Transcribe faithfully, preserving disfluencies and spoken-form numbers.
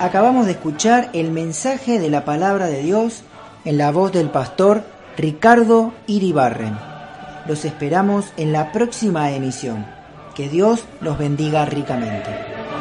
acabamos de escuchar el mensaje de la palabra de Dios en la voz del pastor Ricardo Iribarren. Los esperamos en la próxima emisión. Que Dios los bendiga ricamente.